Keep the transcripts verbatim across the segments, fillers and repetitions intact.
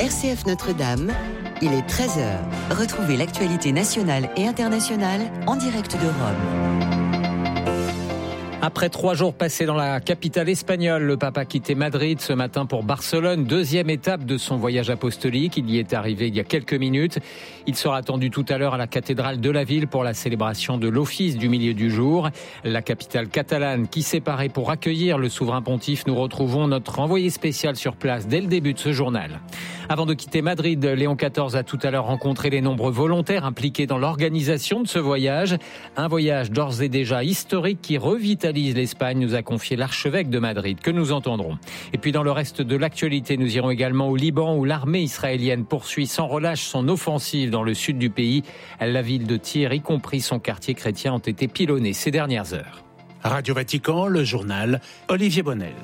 R C F Notre-Dame, il est treize heures. Retrouvez l'actualité nationale et internationale en direct de Rome. Après trois jours passés dans la capitale espagnole, le pape a quitté Madrid ce matin pour Barcelone, deuxième étape de son voyage apostolique. Il y est arrivé il y a quelques minutes. Il sera attendu tout à l'heure à la cathédrale de la ville pour la célébration de l'office du milieu du jour. La capitale catalane qui s'est parée pour accueillir le souverain pontife. Nous retrouvons notre envoyé spécial sur place dès le début de ce journal. Avant de quitter Madrid, Léon quatorze a tout à l'heure rencontré les nombreux volontaires impliqués dans l'organisation de ce voyage. Un voyage d'ores et déjà historique qui revitalise l'Espagne, nous a confié l'archevêque de Madrid, que nous entendrons. Et puis dans le reste de l'actualité, nous irons également au Liban où l'armée israélienne poursuit sans relâche son offensive dans le sud du pays. La ville de Tyr, y compris son quartier chrétien, ont été pilonnés ces dernières heures. Radio Vatican, le journal, Olivier Bonnel.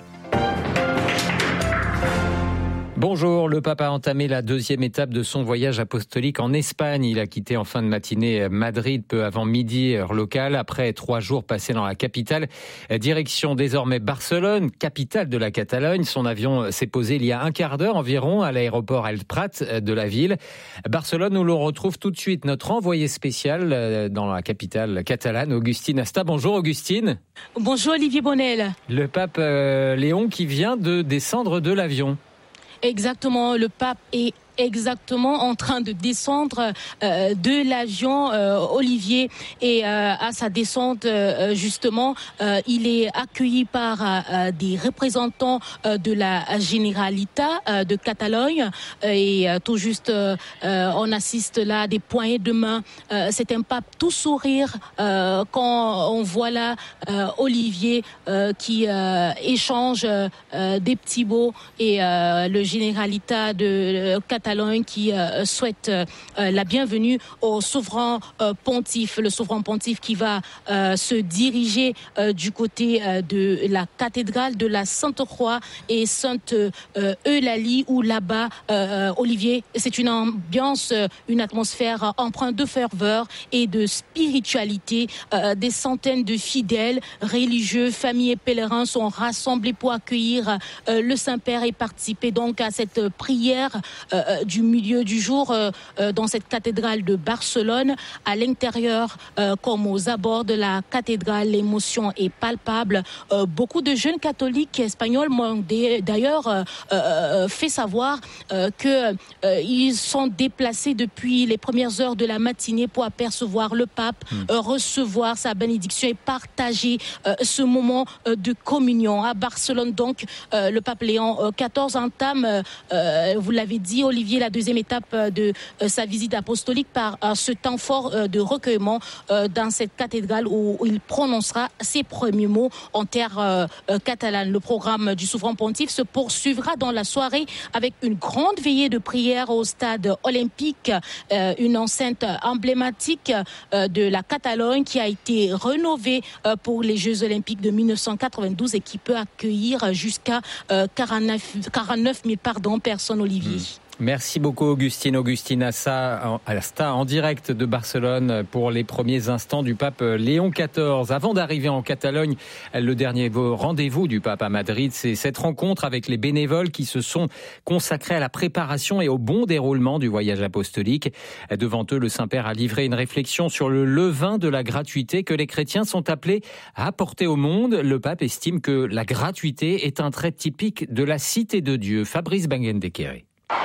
Bonjour, le pape a entamé la deuxième étape de son voyage apostolique en Espagne. Il a quitté en fin de matinée Madrid peu avant midi, heure locale, après trois jours passés dans la capitale. Direction désormais Barcelone, capitale de la Catalogne. Son avion s'est posé il y a un quart d'heure environ à l'aéroport El Prat de la ville. Barcelone, où l'on retrouve tout de suite notre envoyé spécial dans la capitale catalane, Augustine Asta. Bonjour Augustine. Bonjour Olivier Bonnel. Le pape euh, Léon qui vient de descendre de l'avion. Exactement, le pape est exactement en train de descendre euh, de l'avion euh, Olivier et euh, à sa descente euh, justement euh, il est accueilli par euh, des représentants euh, de la Generalitat euh, de Catalogne et euh, tout juste euh, on assiste là à des poignées de main. Euh, c'est un pape tout sourire euh, quand on voit là euh, Olivier euh, qui euh, échange euh, des petits mots et euh, le Generalitat de euh, Catalogne qui euh, souhaite euh, la bienvenue au souverain euh, pontife, le souverain pontife qui va euh, se diriger euh, du côté euh, de la cathédrale de la Sainte-Croix et Sainte euh, Eulalie, où là-bas, euh, Olivier, c'est une ambiance, une atmosphère empreinte de ferveur et de spiritualité. Euh, des centaines de fidèles, religieux, familles et pèlerins sont rassemblés pour accueillir euh, le Saint-Père et participer donc à cette prière euh, du milieu du jour euh, euh, dans cette cathédrale de Barcelone. À l'intérieur euh, comme aux abords de la cathédrale, l'émotion est palpable. Euh, beaucoup de jeunes catholiques espagnols m'ont d'ailleurs euh, euh, fait savoir euh, que euh, ils sont déplacés depuis les premières heures de la matinée pour apercevoir le pape, mmh. euh, recevoir sa bénédiction et partager euh, ce moment euh, de communion. À Barcelone donc, euh, le pape Léon quatorze entame, euh, vous l'avez dit Olivier, la deuxième étape de euh, sa visite apostolique par euh, ce temps fort euh, de recueillement euh, dans cette cathédrale où, où il prononcera ses premiers mots en terre euh, euh, catalane. Le programme du souverain pontife se poursuivra dans la soirée avec une grande veillée de prière au stade olympique, euh, une enceinte emblématique euh, de la Catalogne qui a été rénovée euh, pour les Jeux olympiques de dix-neuf cent quatre-vingt-douze et qui peut accueillir jusqu'à euh, quarante-neuf mille pardon, personnes, Olivier. Mmh. Merci beaucoup Augustine, Augustine Asta, Asta en direct de Barcelone pour les premiers instants du pape Léon quatorze. Avant d'arriver en Catalogne, le dernier rendez-vous du pape à Madrid, c'est cette rencontre avec les bénévoles qui se sont consacrés à la préparation et au bon déroulement du voyage apostolique. Devant eux, le Saint-Père a livré une réflexion sur le levain de la gratuité que les chrétiens sont appelés à apporter au monde. Le pape estime que la gratuité est un trait typique de la cité de Dieu. Fabrice Bangendekere.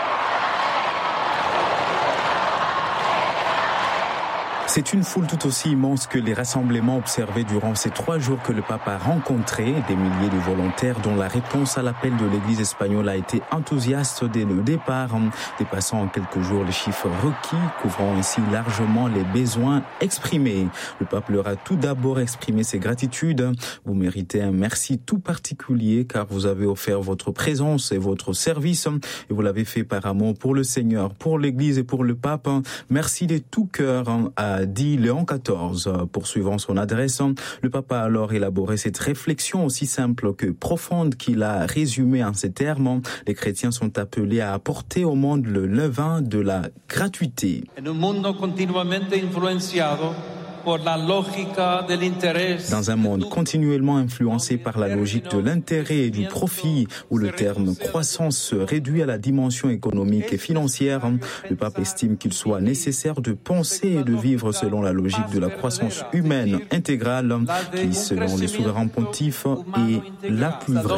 C'est une foule tout aussi immense que les rassemblements observés durant ces trois jours que le pape a rencontré. Des milliers de volontaires dont la réponse à l'appel de l'Église espagnole a été enthousiaste dès le départ, dépassant en quelques jours les chiffres requis, couvrant ainsi largement les besoins exprimés. Le pape leur a tout d'abord exprimé ses gratitudes. Vous méritez un merci tout particulier car vous avez offert votre présence et votre service et vous l'avez fait par amour pour le Seigneur, pour l'Église et pour le pape. Merci de tout cœur à dit Léon quatorze. Poursuivant son adresse, le pape a alors élaboré cette réflexion aussi simple que profonde qu'il a résumée en ces termes. Les chrétiens sont appelés à apporter au monde le levain de la gratuité. En un mundo continuamente influenciado Dans un monde continuellement influencé par la logique de l'intérêt et du profit, où le terme croissance se réduit à la dimension économique et financière, le pape estime qu'il soit nécessaire de penser et de vivre selon la logique de la croissance humaine intégrale, qui, selon le souverain pontife, est la plus vraie.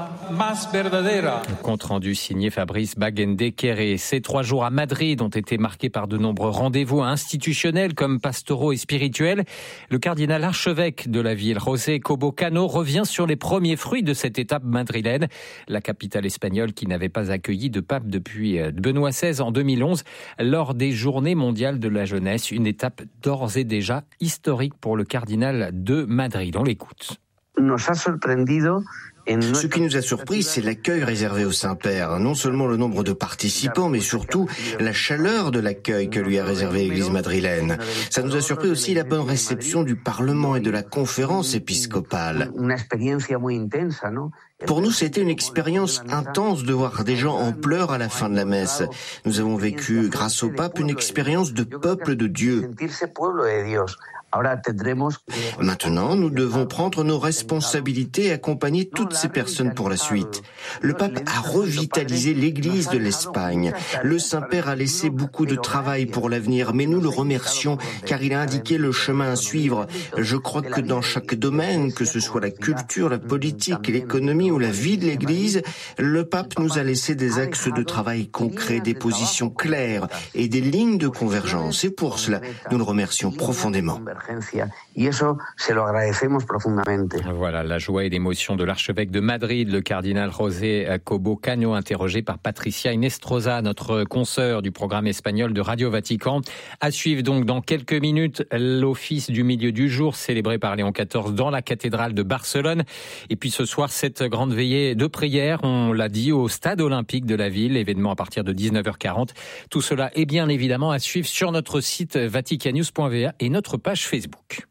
Compte rendu signé Fabrice Baguendekere. Ces trois jours à Madrid ont été marqués par de nombreux rendez-vous institutionnels comme pastoraux et spirituels. Le cardinal archevêque de la ville, José Cobo Cano, revient sur les premiers fruits de cette étape madrilène. La capitale espagnole qui n'avait pas accueilli de pape depuis Benoît seize en deux mille onze lors des Journées mondiales de la jeunesse. Une étape d'ores et déjà historique pour le cardinal de Madrid. On l'écoute. Ce qui nous a surpris, c'est l'accueil réservé au Saint-Père. Non seulement le nombre de participants, mais surtout la chaleur de l'accueil que lui a réservé l'Église madrilène. Ça nous a surpris aussi la bonne réception du Parlement et de la conférence épiscopale. Pour nous, c'était une expérience intense de voir des gens en pleurs à la fin de la messe. Nous avons vécu, grâce au pape, une expérience de peuple de Dieu. Maintenant, nous devons prendre nos responsabilités et accompagner toutes ces personnes pour la suite. Le pape a revitalisé l'Église de l'Espagne. Le Saint-Père a laissé beaucoup de travail pour l'avenir, mais nous le remercions car il a indiqué le chemin à suivre. Je crois que dans chaque domaine, que ce soit la culture, la politique, l'économie ou la vie de l'Église, le pape nous a laissé des axes de travail concrets, des positions claires et des lignes de convergence. Et pour cela, nous le remercions profondément. Voilà la joie et l'émotion de l'archevêque de Madrid, le cardinal José Cobo Cano, interrogé par Patricia Inestrosa, notre consoeur du programme espagnol de Radio Vatican. À suivre donc dans quelques minutes l'office du milieu du jour célébré par Léon quatorze dans la cathédrale de Barcelone. Et puis ce soir, cette grande veillée de prière, on l'a dit, au stade olympique de la ville, événement à partir de dix-neuf heures quarante. Tout cela est bien évidemment à suivre sur notre site vaticannews point v a et notre page Facebook.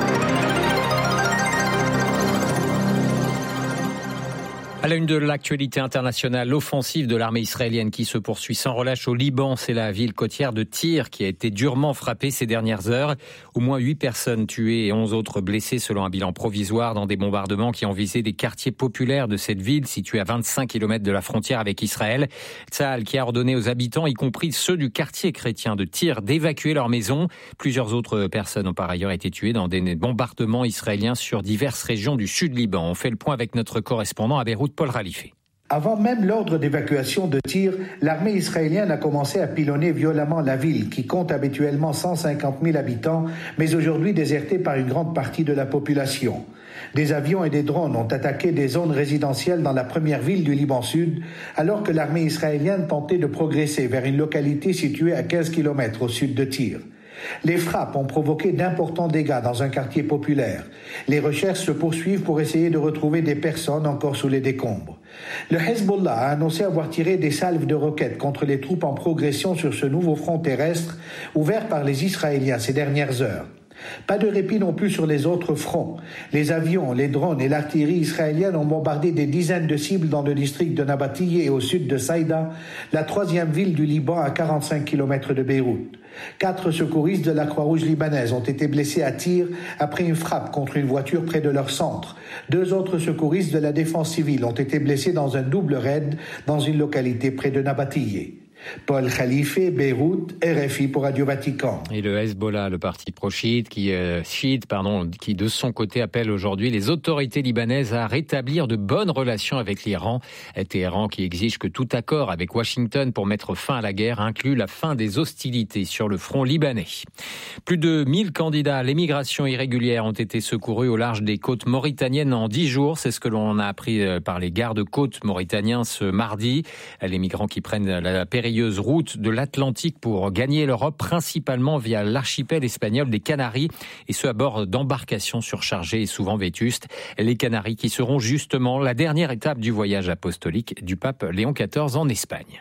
À la une de l'actualité internationale, l'offensive de l'armée israélienne qui se poursuit sans relâche au Liban. C'est la ville côtière de Tyr qui a été durement frappée ces dernières heures. Au moins huit personnes tuées et onze autres blessées selon un bilan provisoire dans des bombardements qui ont visé des quartiers populaires de cette ville située à vingt-cinq kilomètres de la frontière avec Israël. Tsahal qui a ordonné aux habitants, y compris ceux du quartier chrétien de Tyr, d'évacuer leur maison. Plusieurs autres personnes ont par ailleurs été tuées dans des bombardements israéliens sur diverses régions du sud Liban. On fait le point avec notre correspondant à Beyrouth, Paul Khalife. Avant même l'ordre d'évacuation de Tyr, l'armée israélienne a commencé à pilonner violemment la ville, qui compte habituellement cent cinquante mille habitants, mais aujourd'hui désertée par une grande partie de la population. Des avions et des drones ont attaqué des zones résidentielles dans la première ville du Liban Sud, alors que l'armée israélienne tentait de progresser vers une localité située à quinze kilomètres au sud de Tyr. Les frappes ont provoqué d'importants dégâts dans un quartier populaire. Les recherches se poursuivent pour essayer de retrouver des personnes encore sous les décombres. Le Hezbollah a annoncé avoir tiré des salves de roquettes contre les troupes en progression sur ce nouveau front terrestre ouvert par les Israéliens ces dernières heures. Pas de répit non plus sur les autres fronts. Les avions, les drones et l'artillerie israélienne ont bombardé des dizaines de cibles dans le district de Nabatiyeh et au sud de Saïda, la troisième ville du Liban à quarante-cinq kilomètres de Beyrouth. Quatre secouristes de la Croix-Rouge libanaise ont été blessés à Tyr après une frappe contre une voiture près de leur centre. Deux autres secouristes de la défense civile ont été blessés dans un double raid dans une localité près de Nabatiyeh. Paul Khalife, Beyrouth, R F I pour Radio Vatican. Et le Hezbollah, le parti pro-chiite, qui, euh, chiite, pardon, qui de son côté appelle aujourd'hui les autorités libanaises à rétablir de bonnes relations avec l'Iran. Téhéran qui exige que tout accord avec Washington pour mettre fin à la guerre inclut la fin des hostilités sur le front libanais. Plus de mille candidats à l'émigration irrégulière ont été secourus au large des côtes mauritaniennes en dix jours. C'est ce que l'on a appris par les gardes-côtes mauritaniens ce mardi. Les migrants qui prennent la périlleuse route de l'Atlantique pour gagner l'Europe, principalement via l'archipel espagnol des Canaries, et ce à bord d'embarcations surchargées et souvent vétustes. Les Canaries qui seront justement la dernière étape du voyage apostolique du pape Léon quatorze en Espagne.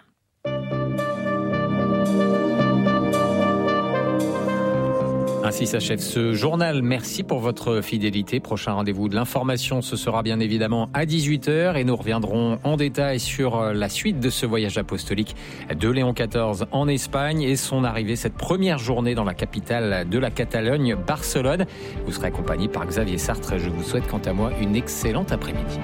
Ainsi s'achève ce journal. Merci pour votre fidélité. Prochain rendez-vous de l'information, ce sera bien évidemment à dix-huit heures et nous reviendrons en détail sur la suite de ce voyage apostolique de Léon quatorze en Espagne et son arrivée cette première journée dans la capitale de la Catalogne, Barcelone. Vous serez accompagné par Xavier Sartre. Je vous souhaite quant à moi une excellente après-midi.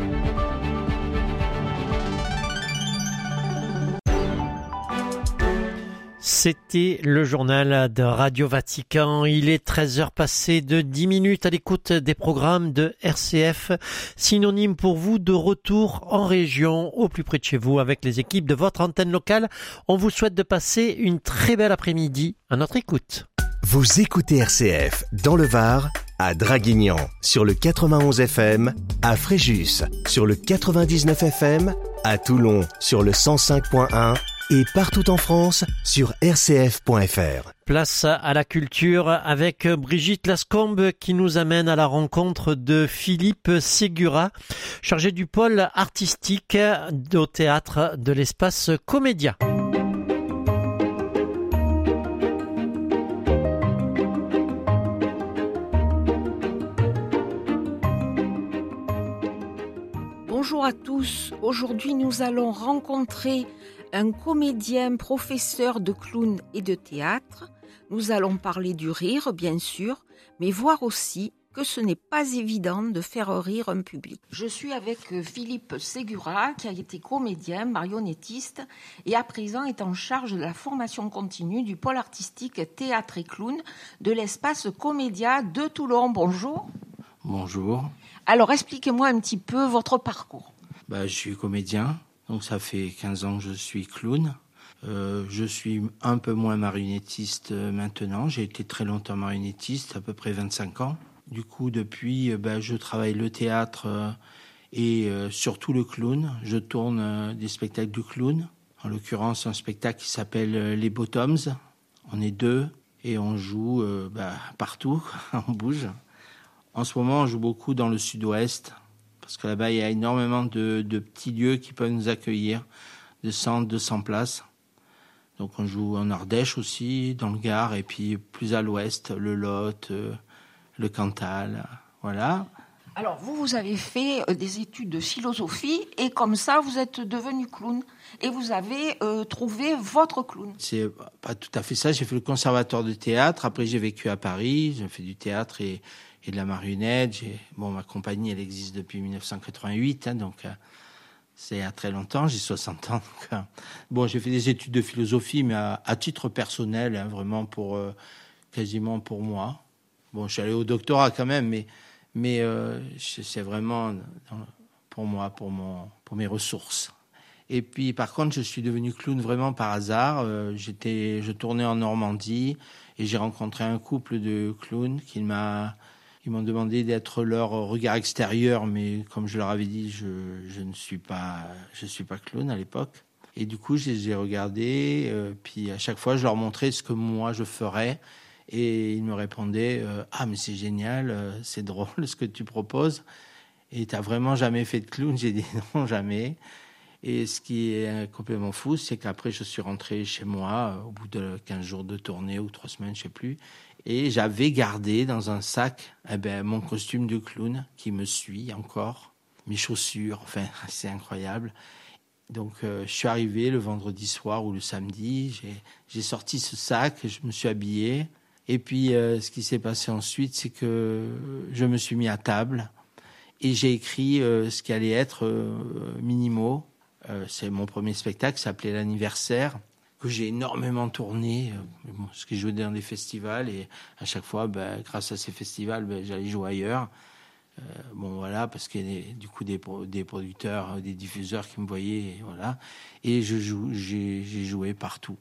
C'était le journal de Radio Vatican. Il est treize heures passées de dix minutes à l'écoute des programmes de R C F. Synonyme pour vous de retour en région, au plus près de chez vous, avec les équipes de votre antenne locale. On vous souhaite de passer une très belle après-midi à notre écoute. Vous écoutez R C F dans le Var, à Draguignan, sur le quatre-vingt-onze F M, à Fréjus, sur le quatre-vingt-dix-neuf F M, à Toulon, sur le cent cinq point un et partout en France sur r c f point f r. Place à la culture avec Brigitte Lascombe qui nous amène à la rencontre de Philippe Ségura, chargé du pôle artistique au théâtre de l'Espace Comédia. Bonjour à tous. Aujourd'hui, nous allons rencontrer un comédien, professeur de clown et de théâtre. Nous allons parler du rire, bien sûr, mais voir aussi que ce n'est pas évident de faire rire un public. Je suis avec Philippe Ségura, qui a été comédien, marionnettiste, et à présent est en charge de la formation continue du pôle artistique théâtre et clown de l'Espace Comédia de Toulon. Bonjour. Bonjour. Alors, expliquez-moi un petit peu votre parcours. Bah, je suis comédien. Donc ça fait quinze ans que je suis clown. Euh, je suis un peu moins marionnettiste maintenant. J'ai été très longtemps marionnettiste, à peu près vingt-cinq ans. Du coup, depuis, euh, bah, je travaille le théâtre euh, et euh, surtout le clown. Je tourne euh, des spectacles du clown. En l'occurrence, un spectacle qui s'appelle euh, Les Bottoms. On est deux et on joue euh, bah, partout, on bouge. En ce moment, on joue beaucoup dans le sud-ouest. Parce que là-bas, il y a énormément de, de petits lieux qui peuvent nous accueillir, de cent, deux cents places. Donc on joue en Ardèche aussi, dans le Gard, et puis plus à l'ouest, le Lot, euh, le Cantal, voilà. Alors vous, vous avez fait euh, des études de philosophie, et comme ça, vous êtes devenu clown. Et vous avez euh, trouvé votre clown. C'est pas tout à fait ça. J'ai fait le conservatoire de théâtre, après j'ai vécu à Paris, j'ai fait du théâtre et... et de la marionnette. J'ai... Bon, ma compagnie, elle existe depuis dix-neuf cent quatre-vingt-huit, hein, donc euh, c'est à très longtemps, j'ai soixante ans. Donc, euh, bon, j'ai fait des études de philosophie, mais à, à titre personnel, hein, vraiment pour, euh, quasiment pour moi. Bon, je suis allé au doctorat quand même, mais, mais euh, c'est vraiment dans, pour moi, pour, mon, pour mes ressources. Et puis, par contre, je suis devenu clown vraiment par hasard. Euh, j'étais, je tournais en Normandie et j'ai rencontré un couple de clowns qui m'a... Ils m'ont demandé d'être leur regard extérieur, mais comme je leur avais dit, je, je ne suis pas, je suis pas clown à l'époque. Et du coup, je les ai regardés, euh, puis à chaque fois, je leur montrais ce que moi je ferais, et ils me répondaient euh, « Ah, mais c'est génial, euh, c'est drôle ce que tu proposes, et t'as vraiment jamais fait de clown ?» J'ai dit « Non, jamais. » Et ce qui est complètement fou, c'est qu'après, je suis rentré chez moi, au bout de quinze jours de tournée, ou trois semaines, je sais plus, et j'avais gardé dans un sac eh ben, mon costume de clown qui me suit encore, mes chaussures, enfin, c'est incroyable. Donc, euh, je suis arrivé le vendredi soir ou le samedi, j'ai, j'ai sorti ce sac, je me suis habillé. Et puis, euh, ce qui s'est passé ensuite, c'est que je me suis mis à table et j'ai écrit euh, ce qui allait être euh, Minimo. Euh, c'est mon premier spectacle, ça s'appelait L'Anniversaire, que j'ai énormément tourné, euh, bon, ce qui jouait dans des festivals, et à chaque fois, ben, grâce à ces festivals, ben, j'allais jouer ailleurs. Euh, bon, voilà, parce qu'il y a des, du coup des, des producteurs, des diffuseurs qui me voyaient, et voilà. Et je joue, j'ai, j'ai joué partout,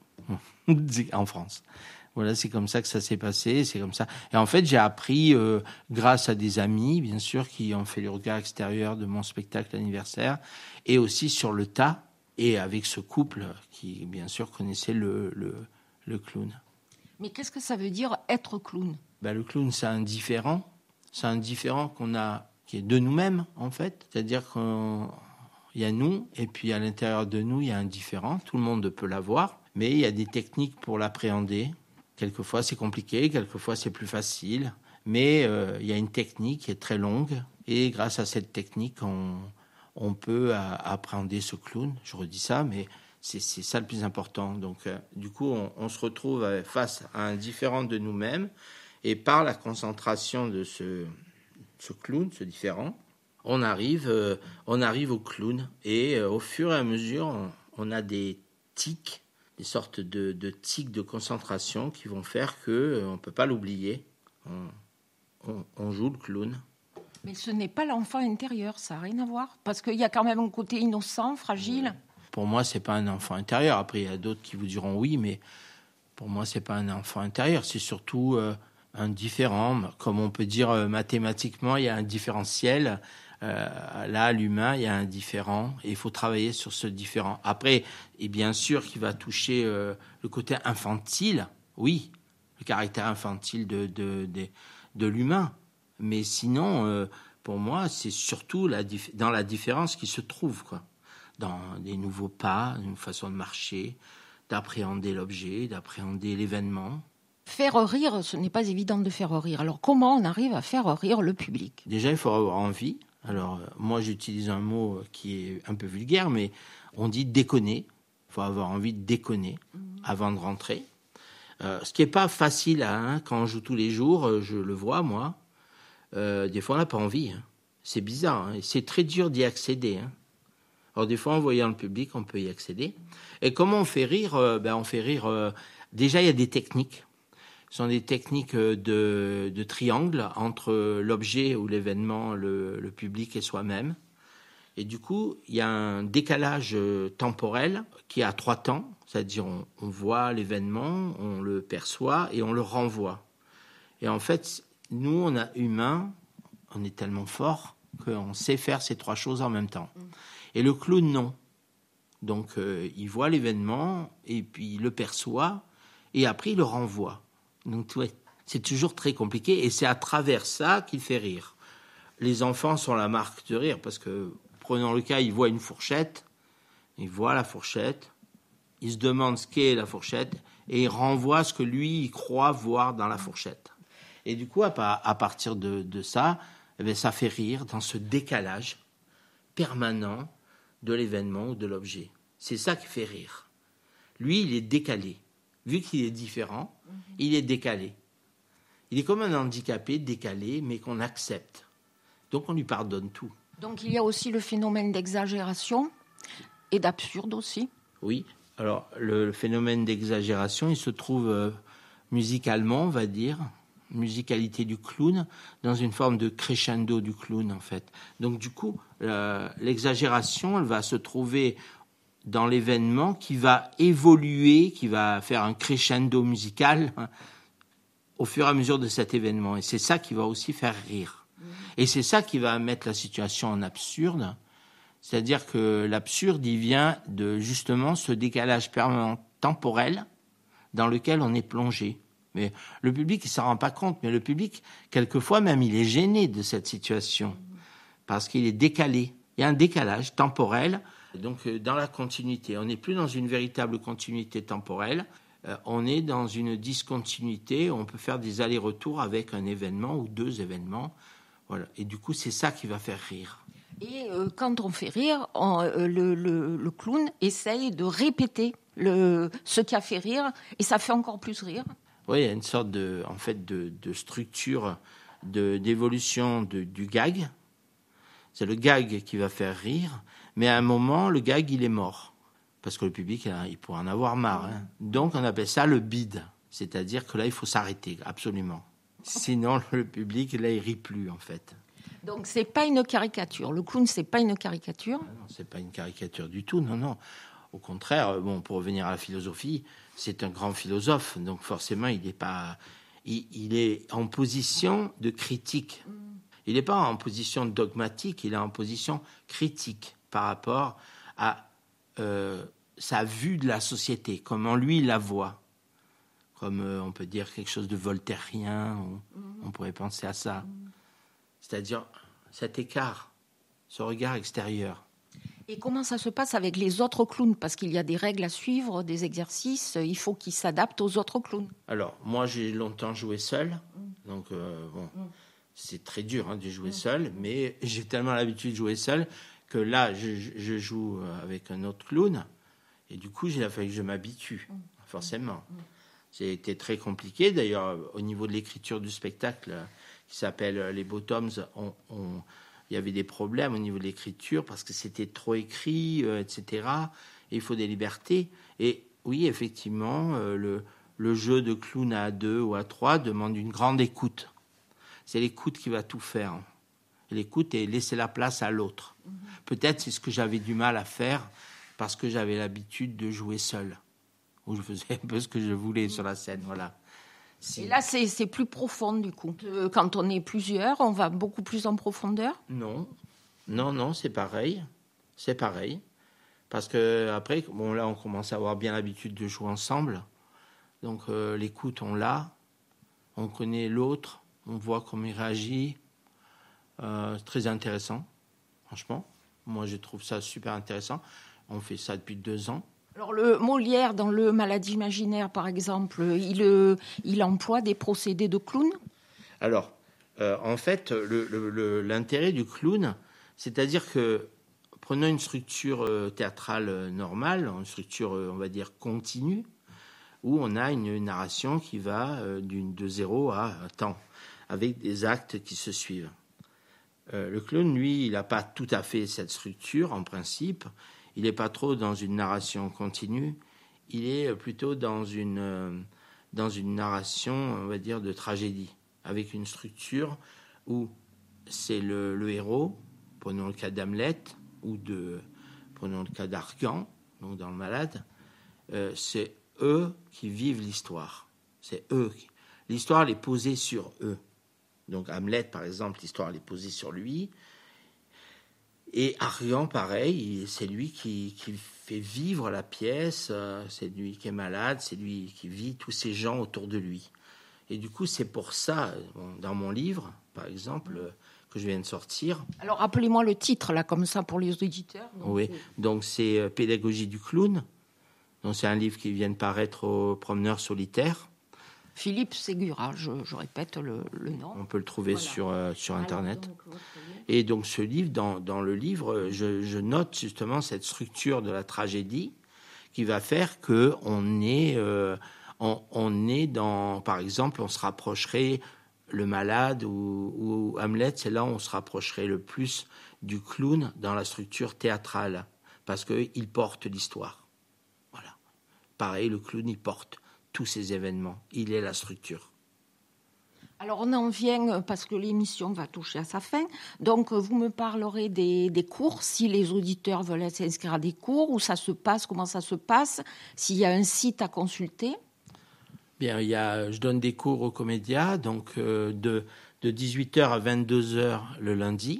en France. Voilà, c'est comme ça que ça s'est passé, c'est comme ça. Et en fait, j'ai appris, euh, grâce à des amis, bien sûr, qui ont fait le regard extérieur de mon spectacle L'Anniversaire, et aussi sur le tas, et avec ce couple qui, bien sûr, connaissait le, le, le clown. Mais qu'est-ce que ça veut dire être clown ? Ben, le clown, c'est un différent. C'est un différent qu'on a, qui est de nous-mêmes, en fait. C'est-à-dire qu'il y a nous, et puis à l'intérieur de nous, il y a un différent. Tout le monde peut l'avoir, mais il y a des techniques pour l'appréhender. Quelquefois, c'est compliqué, quelquefois, c'est plus facile. Mais euh, il y a une technique qui est très longue. Et grâce à cette technique, on, on peut a, appréhender ce clown. Je redis ça, mais c'est, c'est ça le plus important. Donc, euh, du coup, on, on se retrouve face à un différent de nous-mêmes. Et par la concentration de ce, ce clown, ce différent, on arrive, euh, on arrive au clown. Et euh, au fur et à mesure, on, on a des tics, des sortes de, de tics de concentration qui vont faire qu'on euh, ne peut pas l'oublier. On, on, on joue le clown. Mais ce n'est pas l'enfant intérieur, ça n'a rien à voir. Parce qu'il y a quand même un côté innocent, fragile. Pour moi, ce n'est pas un enfant intérieur. Après, il y a d'autres qui vous diront oui, mais pour moi, ce n'est pas un enfant intérieur. C'est surtout euh, un différent. Comme on peut dire euh, mathématiquement, il y a un différentiel. Euh, là, l'humain, il y a un différent. Et il faut travailler sur ce différent. Après, et bien sûr qu'il va toucher euh, le côté infantile. Oui, le caractère infantile de, de, de, de l'humain. Mais sinon, euh, pour moi, c'est surtout la dif- dans la différence qui se trouve, quoi. Dans des nouveaux pas, une façon de marcher, d'appréhender l'objet, d'appréhender l'événement. Faire rire, ce n'est pas évident de faire rire. Alors, comment on arrive à faire rire le public ? Déjà, il faut avoir envie. Alors, euh, moi, j'utilise un mot qui est un peu vulgaire, mais on dit déconner. Il faut avoir envie de déconner mmh. avant de rentrer. Euh, ce qui n'est pas facile, hein, quand on joue tous les jours, je le vois, moi. Euh, des fois, on n'a pas envie. Hein. C'est bizarre. Hein. C'est très dur d'y accéder. Hein. Alors, des fois, en voyant le public, on peut y accéder. Et comment on fait rire euh, ben, On fait rire... Euh, déjà, il y a des techniques. Ce sont des techniques de, de triangle entre l'objet ou l'événement, le, le public et soi-même. Et du coup, il y a un décalage temporel qui a trois temps. C'est-à-dire, on, on voit l'événement, on le perçoit et on le renvoie. Et en fait... Nous, on a humain, on est tellement fort qu'on sait faire ces trois choses en même temps. Et le clown, non. Donc, euh, il voit l'événement, et puis il le perçoit, et après, il le renvoie. Donc, ouais, c'est toujours très compliqué, et c'est à travers ça qu'il fait rire. Les enfants sont la marque de rire, parce que, prenons le cas, ils voient une fourchette, ils voient la fourchette, ils se demandent ce qu'est la fourchette, et ils renvoient ce que lui, il croit voir dans la fourchette. Et du coup, à, à partir de, de ça, eh bien, ça fait rire dans ce décalage permanent de l'événement ou de l'objet. C'est ça qui fait rire. Lui, il est décalé. Vu qu'il est différent, mmh. il est décalé. Il est comme un handicapé décalé, mais qu'on accepte. Donc, on lui pardonne tout. Donc, il y a aussi le phénomène d'exagération et d'absurde aussi. Oui. Alors, le, le phénomène d'exagération, il se trouve euh, musicalement, on va dire, musicalité du clown, dans une forme de crescendo du clown, en fait. Donc, du coup, euh, l'exagération, elle va se trouver dans l'événement qui va évoluer, qui va faire un crescendo musical hein, au fur et à mesure de cet événement. Et c'est ça qui va aussi faire rire. Mmh. Et c'est ça qui va mettre la situation en absurde. C'est-à-dire que l'absurde, il vient de, justement, ce décalage permanent temporel dans lequel on est plongé. Mais le public, il ne s'en rend pas compte. Mais le public, quelquefois même, il est gêné de cette situation parce qu'il est décalé. Il y a un décalage temporel. Donc, dans la continuité, on n'est plus dans une véritable continuité temporelle. Euh, on est dans une discontinuité. On peut faire des allers-retours avec un événement ou deux événements. Voilà. Et du coup, c'est ça qui va faire rire. Et euh, quand on fait rire, on, euh, le, le, le clown essaye de répéter le, ce qui a fait rire. Et ça fait encore plus rire. Oui, il y a une sorte de, en fait, de, de structure de, d'évolution de, du gag. C'est le gag qui va faire rire, mais à un moment, le gag, il est mort. Parce que le public, il pourrait en avoir marre. Hein. Donc, on appelle ça le bide. C'est-à-dire que là, il faut s'arrêter, absolument. Sinon, le public, là, il rit plus, en fait. Donc, c'est pas une caricature. Le clown, c'est pas une caricature. Ah non, c'est pas une caricature du tout, non, non. Au contraire, bon, pour revenir à la philosophie, c'est un grand philosophe, donc forcément, il n'est pas, il, il est en position de critique. Il n'est pas en position dogmatique, il est en position critique par rapport à euh, sa vue de la société, comment lui la voit. Comme euh, on peut dire quelque chose de voltairien, on, on pourrait penser à ça. C'est-à-dire cet écart, ce regard extérieur. Et comment ça se passe avec les autres clowns? Parce qu'il y a des règles à suivre, des exercices, il faut qu'ils s'adaptent aux autres clowns. Alors, moi, j'ai longtemps joué seul, mmh. donc euh, bon, mmh. c'est très dur hein, de jouer mmh. seul, mais j'ai tellement l'habitude de jouer seul que là, je, je joue avec un autre clown, et du coup, il a fallu que je m'habitue, mmh. forcément. Mmh. C'était très compliqué, d'ailleurs, au niveau de l'écriture du spectacle, qui s'appelle Les Bottoms, on... on il y avait des problèmes au niveau de l'écriture parce que c'était trop écrit, euh, et cetera. Et il faut des libertés. Et oui, effectivement, euh, le, le jeu de clown à deux ou à trois demande une grande écoute. C'est l'écoute qui va tout faire. L'écoute et laisser la place à l'autre. Mm-hmm. Peut-être c'est ce que j'avais du mal à faire parce que j'avais l'habitude de jouer seul. Où je faisais un peu ce que je voulais mm-hmm. sur la scène, voilà. Si. Et là, c'est, c'est plus profond, du coup. Quand on est plusieurs, on va beaucoup plus en profondeur? Non, non, non, c'est pareil. C'est pareil. Parce que après, bon, là, on commence à avoir bien l'habitude de jouer ensemble. Donc, euh, l'écoute, on l'a. On connaît l'autre. On voit comment il réagit. Euh, c'est très intéressant, franchement. Moi, je trouve ça super intéressant. On fait ça depuis deux ans. Alors, le Molière, dans le Malade imaginaire, par exemple, il, euh, il emploie des procédés de clown? Alors, euh, en fait, le, le, le, l'intérêt du clown, c'est-à-dire que, prenons une structure euh, théâtrale euh, normale, une structure, euh, on va dire, continue, où on a une, une narration qui va euh, d'une, de zéro à temps, avec des actes qui se suivent. Euh, le clown, lui, il n'a pas tout à fait cette structure, en principe. Il n'est pas trop dans une narration continue, il est plutôt dans une, euh, dans une narration, on va dire, de tragédie, avec une structure où c'est le, le héros, prenons le cas d'Hamlet, ou de, prenons le cas d'Argan, donc dans Le Malade, euh, c'est eux qui vivent l'histoire. C'est eux. Qui, l'histoire, elle est posée sur eux. Donc Hamlet, par exemple, l'histoire, elle est posée sur lui. Et Argan, pareil, c'est lui qui, qui fait vivre la pièce, c'est lui qui est malade, c'est lui qui vit tous ces gens autour de lui. Et du coup, c'est pour ça, dans mon livre, par exemple, que je viens de sortir... Alors, rappelez-moi le titre, là, comme ça, pour les auditeurs. Donc, oui, c'est... donc c'est Pédagogie du clown. Donc, c'est un livre qui vient de paraître au Promeneur solitaire. Philippe Ségura, je, je répète le, le nom. On peut le trouver voilà. sur, euh, sur Internet. Alors, donc, et donc ce livre, dans, dans le livre, je, je note justement cette structure de la tragédie qui va faire qu'on est, euh, on, on est dans, par exemple, on se rapprocherait Le Malade ou, ou Hamlet, c'est là où on se rapprocherait le plus du clown dans la structure théâtrale, parce qu'il porte l'histoire. Voilà. Pareil, le clown, il porte tous ces événements. Il est la structure. Alors, on en vient, parce que l'émission va toucher à sa fin. Donc, vous me parlerez des, des cours, si les auditeurs veulent s'inscrire à des cours, où ça se passe, comment ça se passe, s'il y a un site à consulter. Bien, il y a, je donne des cours au Comédia, donc euh, de, de dix-huit heures à vingt-deux heures le lundi.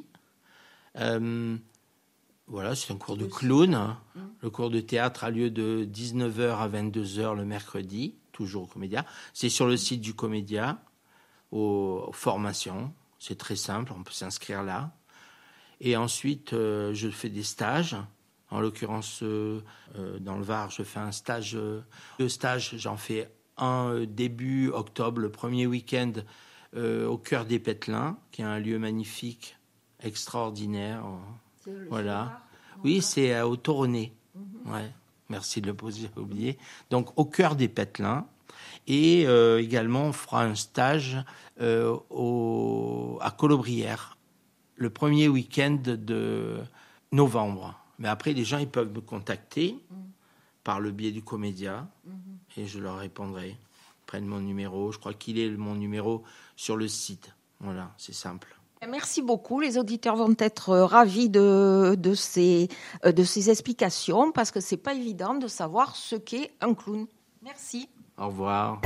Euh, voilà, c'est un cours de clown. Hein. Mmh. Le cours de théâtre a lieu de dix-neuf heures à vingt-deux heures le mercredi, toujours au Comédia. C'est sur le site du Comédia, aux, aux formations. C'est très simple, on peut s'inscrire là. Et ensuite, euh, je fais des stages. En l'occurrence, euh, euh, dans le Var, je fais un stage. Euh, deux stages, j'en fais un euh, début octobre, le premier week-end, euh, au Cœur des Pételins, qui est un lieu magnifique, extraordinaire. C'est le voilà. Oui, c'est euh, au Toronnet. Mm-hmm. Ouais. Merci de le poser, j'ai oublié. Donc, au Cœur des Pételins. Et euh, également, on fera un stage euh, au, à Colobrières, le premier week-end de novembre. Mais après, les gens, ils peuvent me contacter mmh. par le biais du Comédia mmh. et je leur répondrai. Ils prennent mon numéro. Je crois qu'il est mon numéro sur le site. Voilà, c'est simple. Merci beaucoup. Les auditeurs vont être ravis de, de, ces, de ces explications parce que ce n'est pas évident de savoir ce qu'est un clown. Merci. Au revoir.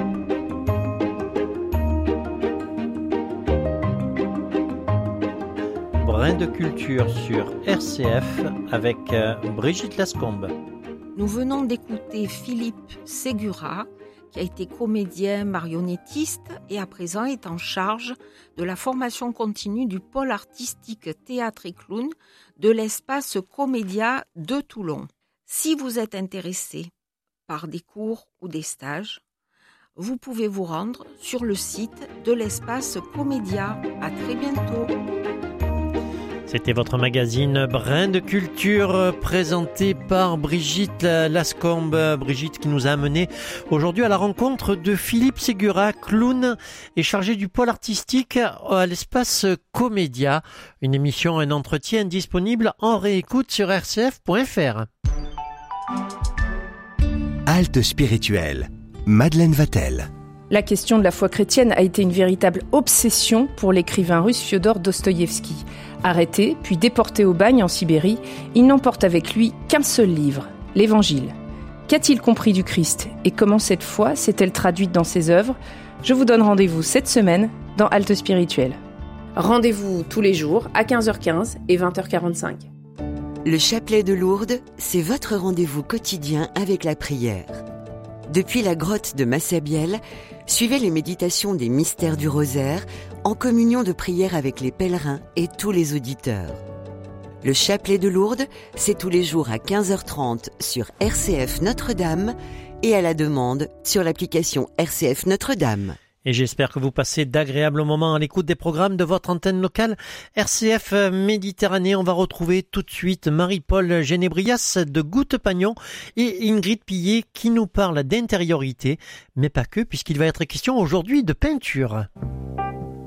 Brin de culture sur R C F avec Brigitte Lascombe. Nous venons d'écouter Philippe Ségura qui a été comédien marionnettiste et à présent est en charge de la formation continue du pôle artistique théâtre et clown de l'espace Comédia de Toulon. Si vous êtes intéressé par des cours ou des stages, vous pouvez vous rendre sur le site de l'espace Comédia. À très bientôt. C'était votre magazine Brin de Culture présenté par Brigitte Lascombe. Brigitte qui nous a amené aujourd'hui à la rencontre de Philippe Ségura, clown et chargé du pôle artistique à l'espace Comédia. Une émission, un entretien disponible en réécoute sur r c f point f r. Halte spirituelle. Madeleine Vatel. La question de la foi chrétienne a été une véritable obsession pour l'écrivain russe Fiodor Dostoïevski. Arrêté, puis déporté au bagne en Sibérie, il n'emporte avec lui qu'un seul livre, l'Évangile. Qu'a-t-il compris du Christ et comment cette foi s'est-elle traduite dans ses œuvres ? Je vous donne rendez-vous cette semaine dans Halte spirituelle. Rendez-vous tous les jours à quinze heures quinze et vingt heures quarante-cinq. Le chapelet de Lourdes, c'est votre rendez-vous quotidien avec la prière. Depuis la grotte de Massabielle, suivez les méditations des mystères du rosaire en communion de prière avec les pèlerins et tous les auditeurs. Le chapelet de Lourdes, c'est tous les jours à quinze heures trente sur R C F Notre-Dame et à la demande sur l'application R C F Notre-Dame. Et j'espère que vous passez d'agréables moments à l'écoute des programmes de votre antenne locale R C F Méditerranée. On va retrouver tout de suite Marie-Paul Génébrias de Goutte-Pagnon et Ingrid Pillet qui nous parle d'intériorité, mais pas que, puisqu'il va être question aujourd'hui de peinture.